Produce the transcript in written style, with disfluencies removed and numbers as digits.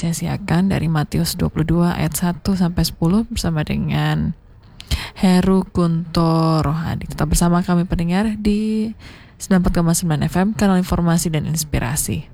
sia-siakan dari Matius 22 ayat 1 sampai 10 bersama dengan Heru Kunto Rohadi. Tetap bersama kami pendengar di 94,9 FM, kanal informasi dan inspirasi.